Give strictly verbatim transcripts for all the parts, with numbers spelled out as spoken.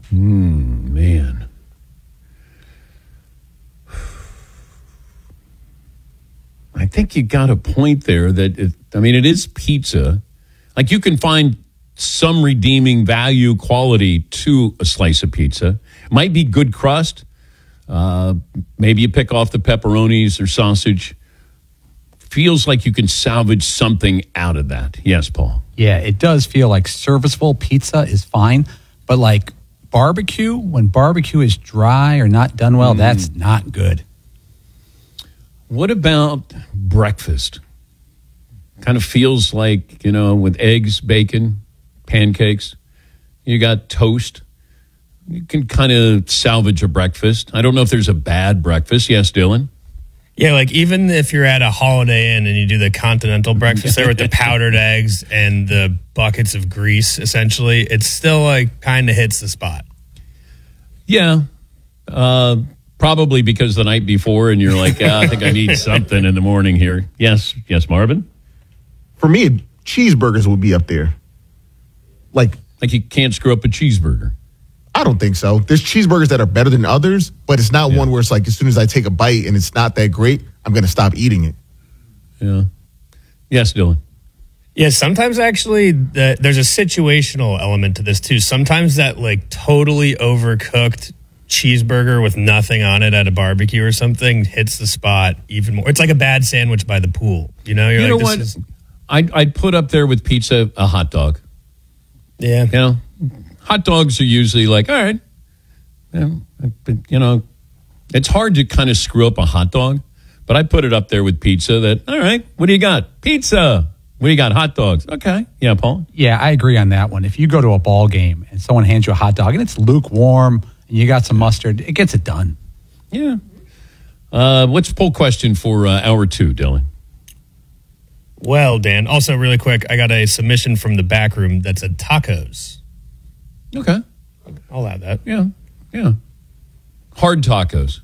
Hmm, man. I think you got a point there that, it, I mean, it is pizza. Like, you can find some redeeming value quality to a slice of pizza. Might be good crust. Uh, maybe you pick off the pepperonis or sausage. Feels like you can salvage something out of that. Yes, Paul. Yeah, it does feel like serviceable pizza is fine, but like barbecue, when barbecue is dry or not done well, mm. that's not good. What about breakfast? Kind of feels like, you know, with eggs, bacon, pancakes, you got toast. You can kind of salvage a breakfast. I don't know if there's a bad breakfast. Yes, Dylan? Yeah, like even if you're at a Holiday Inn and you do the continental breakfast there with the powdered eggs and the buckets of grease, essentially, it still like kind of hits the spot. Yeah, uh, probably because the night before and you're like, ah, I think I need something in the morning here. Yes, yes, Marvin? For me, cheeseburgers would be up there. Like, like you can't screw up a cheeseburger. I don't think so. There's cheeseburgers that are better than others, but it's not yeah. one where it's like as soon as I take a bite and it's not that great, I'm going to stop eating it. Yeah. Yes, Dylan. Yeah, sometimes actually the, there's a situational element to this too. Sometimes that like totally overcooked cheeseburger with nothing on it at a barbecue or something hits the spot even more. It's like a bad sandwich by the pool. You know, You're you like, know what? Is... I'd, I'd put up there with pizza a hot dog. Yeah. You know? Hot dogs are usually like, all right, you know, you know, it's hard to kind of screw up a hot dog, but I put it up there with pizza that, all right, what do you got? Pizza. What do you got? Hot dogs. Okay. Yeah, Paul? Yeah, I agree on that one. If you go to a ball game and someone hands you a hot dog and it's lukewarm and you got some mustard, it gets it done. Yeah. Uh, what's the poll question for uh, hour two, Dylan? Well, Dan, also really quick, I got a submission from the back room that said tacos. Okay. I'll add that. Yeah. Yeah. Hard tacos.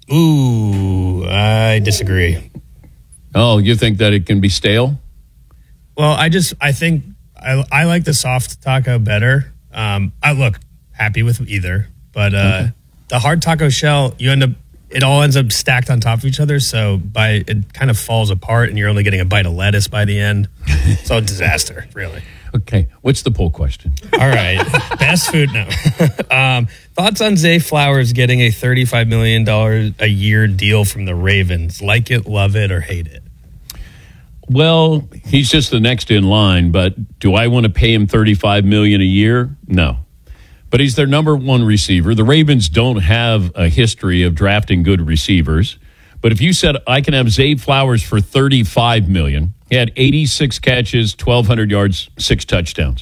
Ooh, I disagree. Oh, you think that it can be stale? Well, I just, I think I, I like the soft taco better. Um, I look happy with either, but uh, okay. the hard taco shell, you end up, it all ends up stacked on top of each other. So by it kind of falls apart and you're only getting a bite of lettuce by the end. It's a disaster, really. Okay, what's the poll question? All right, best food now. um, thoughts on Zay Flowers getting a thirty-five million dollars a year deal from the Ravens? Like it, love it, or hate it? Well, he's just the next in line, but do I want to pay him thirty-five million dollars a year? No. But he's their number one receiver. The Ravens don't have a history of drafting good receivers. But if you said I can have Zay Flowers for thirty-five million dollars, he had eighty-six catches, twelve hundred yards, six touchdowns.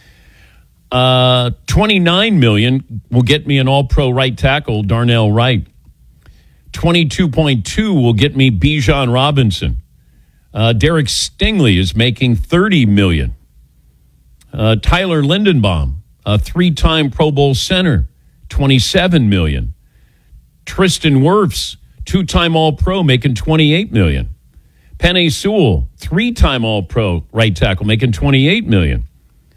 Uh, twenty-nine million dollars will get me an all-pro right tackle, Darnell Wright. twenty-two point two will get me Bijan Robinson. Uh, Derek Stingley is making thirty million dollars. Uh, Tyler Lindenbaum, a three-time Pro Bowl center, twenty-seven million dollars. Tristan Wirfs, two-time All-Pro, making twenty-eight million dollars. Penei Sewell, three-time All-Pro right tackle, making twenty-eight million dollars.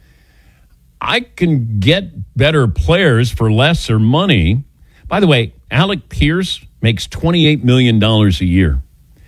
I can get better players for lesser money. By the way, Alec Pierce makes twenty-eight million dollars a year.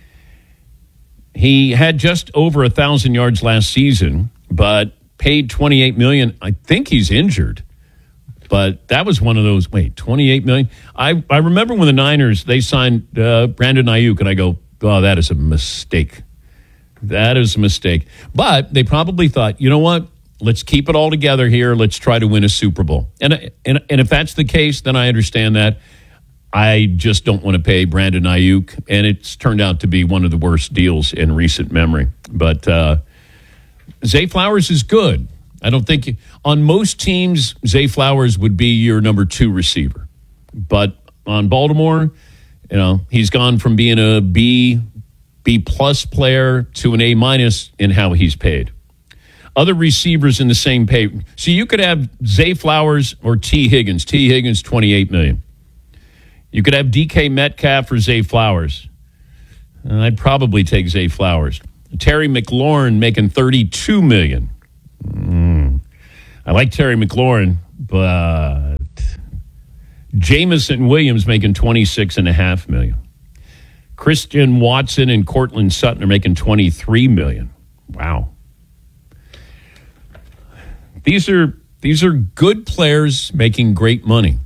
He had just over one thousand yards last season, but paid twenty-eight million dollars. I think he's injured. But that was one of those, wait, twenty-eight million dollars? I, I remember when the Niners, they signed uh, Brandon Ayuk, and I go, oh, that is a mistake. That is a mistake. But they probably thought, you know what? Let's keep it all together here. Let's try to win a Super Bowl. And, and, and if that's the case, then I understand that. I just don't want to pay Brandon Ayuk, and it's turned out to be one of the worst deals in recent memory. But uh, Zay Flowers is good. I don't think you, on most teams, Zay Flowers would be your number two receiver. But on Baltimore, you know, he's gone from being a B, B plus player to an A minus in how he's paid. Other receivers in the same pay. So you could have Zay Flowers or T. Higgins. T. Higgins, twenty-eight million dollars. You could have D K Metcalf or Zay Flowers. Uh, I'd probably take Zay Flowers. Terry McLaurin making thirty-two million dollars. Mm. I like Terry McLaurin, but Jamison Williams making twenty-six and a half million. Christian Watson and Cortland Sutton are making twenty-three million. Wow. These are these are good players making great money.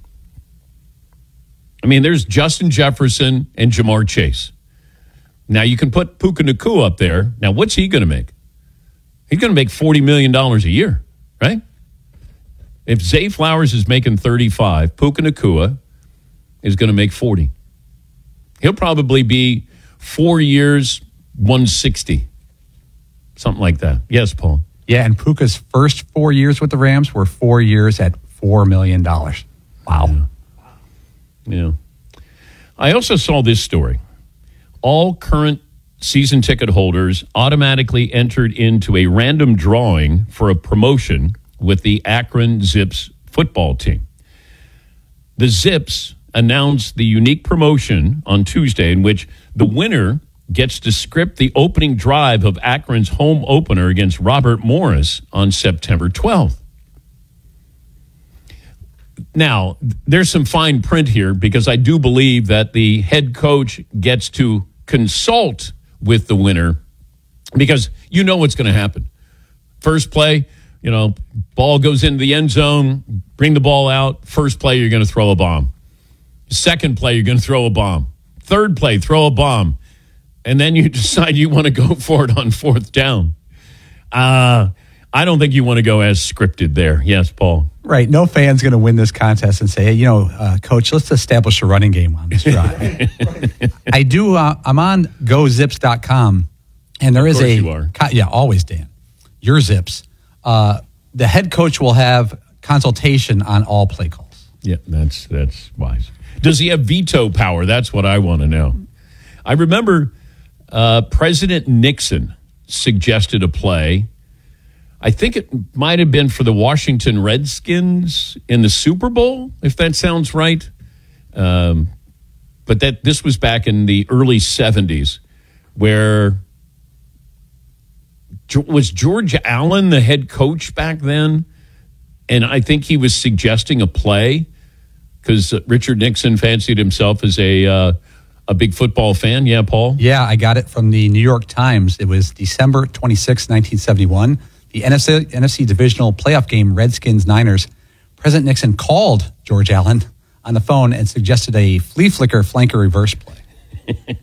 I mean, there's Justin Jefferson and Jamar Chase. Now you can put Puka Nacua up there. Now what's he going to make? He's going to make forty million dollars a year, right? If Zay Flowers is making thirty-five, Puka Nacua is going to make forty. He'll probably be four years, one sixty, something like that. Yes, Paul. Yeah, and Puka's first four years with the Rams were four years at four million dollars. Wow. Yeah. yeah. I also saw this story. All current season ticket holders automatically entered into a random drawing for a promotion with the Akron Zips football team. The Zips announced the unique promotion on Tuesday in which the winner gets to script the opening drive of Akron's home opener against Robert Morris on September twelfth. Now, there's some fine print here because I do believe that the head coach gets to consult with the winner because you know what's going to happen. First play, you know, ball goes into the end zone, bring the ball out. First play, you're going to throw a bomb. Second play, you're going to throw a bomb. Third play, throw a bomb. And then you decide you want to go for it on fourth down. Uh, I don't think you want to go as scripted there. Yes, Paul. Right. No fan's going to win this contest and say, hey, you know, uh, Coach, let's establish a running game on this drive. I do. Uh, I'm on go zips dot com, and there of is course a. You are. Yeah, always, Dan. Your Zips. Uh, the head coach will have consultation on all play calls. Yeah, that's that's wise. Does he have veto power? That's what I want to know. I remember uh, President Nixon suggested a play. I think it might have been for the Washington Redskins in the Super Bowl, if that sounds right. Um, but that this was back in the early seventies, where was George Allen the head coach back then? And I think he was suggesting a play because Richard Nixon fancied himself as a uh, a big football fan. Yeah, Paul? Yeah, I got it from the New York Times. It was December twenty-sixth, nineteen seventy-one. The N F C, N F C divisional playoff game, Redskins-Niners. President Nixon called George Allen on the phone and suggested a flea flicker flanker reverse play.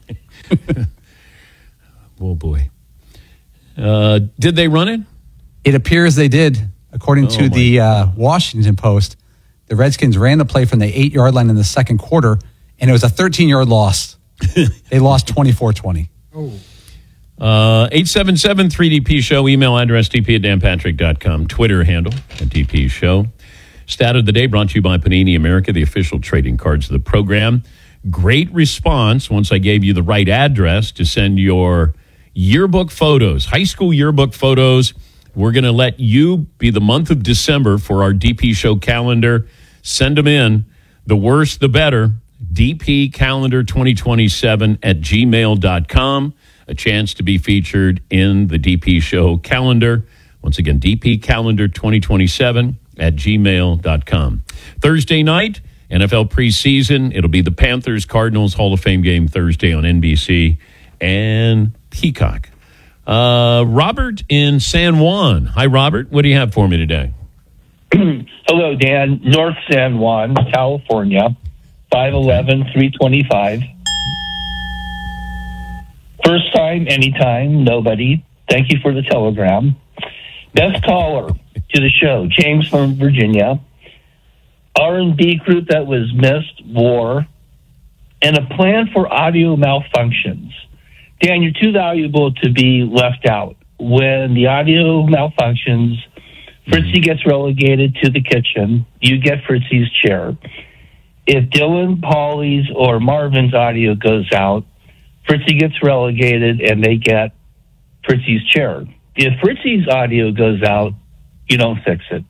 Oh, boy. Uh, did they run it? It appears they did. According Oh, to my the uh, Washington Post, the Redskins ran the play from the eight-yard line in the second quarter, and it was a thirteen-yard loss. They lost twenty-four twenty. Oh. Uh, eight seven seven three D P Show, email address d p at dan patrick dot com, Twitter handle at D P Show. Stat of the day brought to you by Panini America, the official trading cards of the program. Great response once I gave you the right address to send your yearbook photos, high school yearbook photos. We're going to let you be the month of December for our D P Show calendar. Send them in. The worse, the better. D P calendar twenty twenty-seven at gmail dot com. A chance to be featured in the D P Show calendar. Once again, D P calendar twenty twenty-seven at gmail dot com. Thursday night, N F L preseason. It'll be the Panthers-Cardinals Hall of Fame game Thursday on N B C and Peacock. Uh, Robert in San Juan. Hi, Robert. What do you have for me today? Hello, Dan. North San Juan, California, five eleven, three twenty-five. First time, anytime, nobody. Thank you for the telegram. Best caller to the show, James from Virginia. R and B group that was missed, War, and a plan for audio malfunctions. Dan, you're too valuable to be left out. When the audio malfunctions, Fritzy gets relegated to the kitchen. You get Fritzy's chair. If Dylan, Paulie's, or Marvin's audio goes out, Fritzy gets relegated and they get Fritzy's chair. If Fritzy's audio goes out, you don't fix it.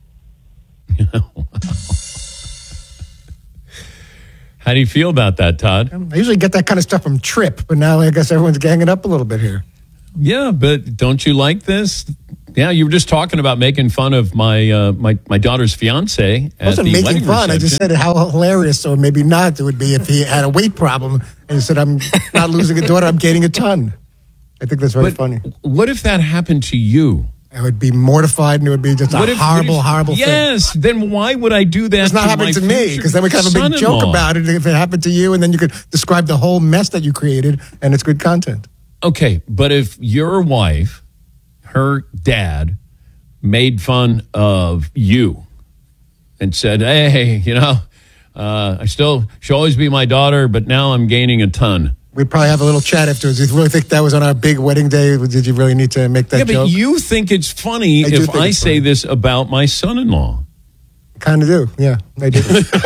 How do you feel about that, Todd? I usually get that kind of stuff from Trip, but now I guess everyone's ganging up a little bit here. Yeah, but don't you like this? Yeah, you were just talking about making fun of my uh, my my daughter's fiance. I wasn't making fun. I just said how hilarious or maybe not it would be if he had a weight problem and he said, "I'm not losing a daughter, I'm gaining a ton." I think that's very but funny. What if that happened to you? I would be mortified and it would be just a What if- horrible, what if- horrible thing. Yes, then why would I do that? It's not to happening my to me future because then we could have a big joke son-in-law? about it if it happened to you, and then you could describe the whole mess that you created, and it's good content. Okay, but if your wife, her dad, made fun of you and said, "Hey, you know, uh, I still she'll always be my daughter, but now I'm gaining a ton." We'd probably have a little chat afterwards. Do you really think that was on our big wedding day? Did you really need to make that Yeah, joke? but you think it's funny I do if think I it's say funny. this about my son-in-law. Kind of do. Yeah, I do.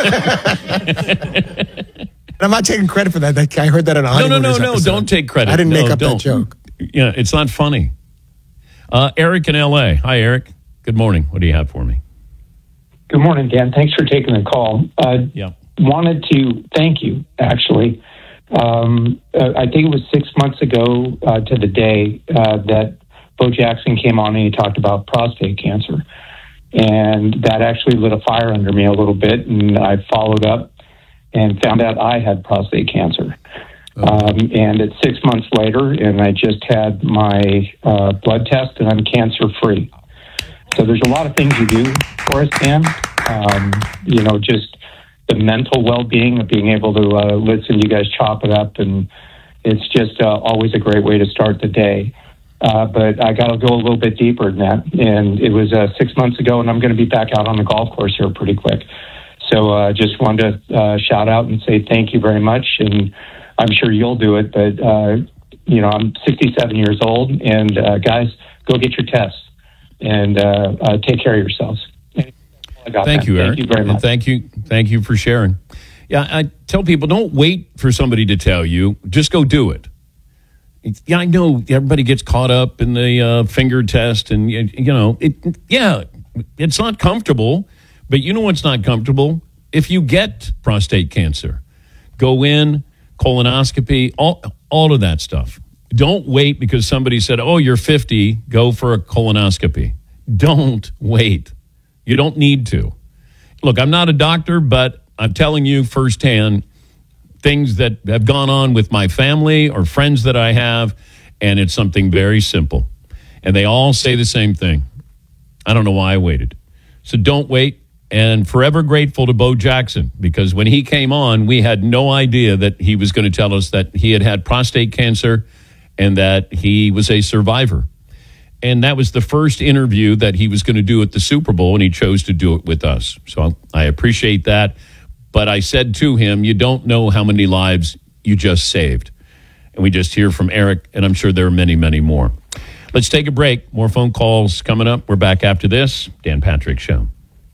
And I'm not taking credit for that. That- I heard that on a No, no, Honeymooners no, no. episode. Don't take credit. I didn't No, make up don't. that joke. Yeah, it's not funny. Uh, Eric in L A. Hi, Eric. Good morning. What do you have for me? Good morning, Dan. Thanks for taking the call. Uh, Yeah. wanted to thank you, actually. Um, uh, I think it was six months ago uh, to the day uh, that Bo Jackson came on and he talked about prostate cancer. And that actually lit a fire under me a little bit, and I followed up and found out I had prostate cancer. Um, and it's six months later, and I just had my uh, blood test, and I'm cancer-free. So there's a lot of things you do for us, Dan. Um, you know, just the mental well-being of being able to uh, listen to you guys chop it up, and it's just uh, always a great way to start the day. Uh, but I got to go a little bit deeper than that, and it was uh, six months ago, and I'm going to be back out on the golf course here pretty quick. So I uh, just wanted to uh, shout out and say thank you very much, and I'm sure you'll do it, but, uh, you know, I'm sixty-seven years old, and uh, guys, go get your tests, and uh, uh, take care of yourselves. I got Thank that. you, Eric. Thank you very And much. thank you, thank you for sharing. Yeah, I tell people, don't wait for somebody to tell you. Just go do it. It's- Yeah, I know everybody gets caught up in the uh, finger test, and you you know, it. Yeah, it's not comfortable, but you know what's not comfortable? If you get prostate cancer, go in, colonoscopy, all all of that stuff. Don't wait because somebody said, "Oh, you're fifty, go for a colonoscopy." Don't wait. You don't need to. Look, I'm not a doctor, but I'm telling you firsthand things that have gone on with my family or friends that I have, and it's something very simple. And they all say the same thing. I don't know why I waited. So don't wait. And forever grateful to Bo Jackson, because when he came on, we had no idea that he was going to tell us that he had had prostate cancer and that he was a survivor. And that was the first interview that he was going to do at the Super Bowl, and he chose to do it with us. So I appreciate that. But I said to him, you don't know how many lives you just saved. And we just hear from Eric, and I'm sure there are many, many more. Let's take a break. More phone calls coming up. We're back after this. Dan Patrick Show.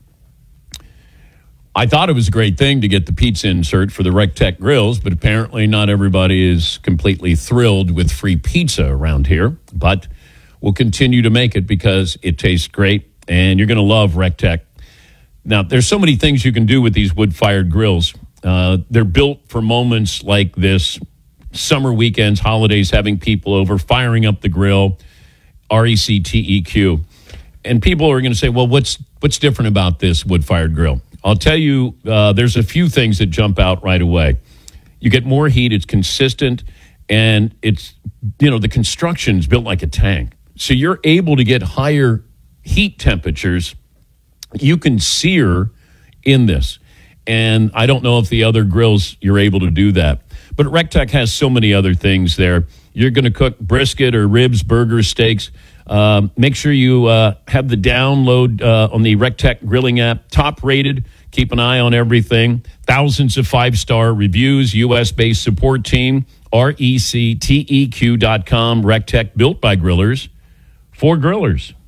I thought it was a great thing to get the pizza insert for the RecTech grills, but apparently not everybody is completely thrilled with free pizza around here. But we'll continue to make it because it tastes great, and you're going to love RecTech. Now, there's so many things you can do with these wood-fired grills. Uh, they're built for moments like this, summer weekends, holidays, having people over, firing up the grill, R E C T E Q. And people are going to say, well, what's what's different about this wood-fired grill? I'll tell you, uh, there's a few things that jump out right away. You get more heat, it's consistent, and it's, you know, the construction's built like a tank. So you're able to get higher heat temperatures. You can sear in this. And I don't know if the other grills you're able to do that. But RecTech has so many other things there. You're going to cook brisket or ribs, burgers, steaks. Um, make sure you uh, have the download uh, on the RecTech grilling app. Top rated. Keep an eye on everything. Thousands of five-star reviews. U S-based support team. R E C T E Q dot com. RecTech, built by grillers for grillers.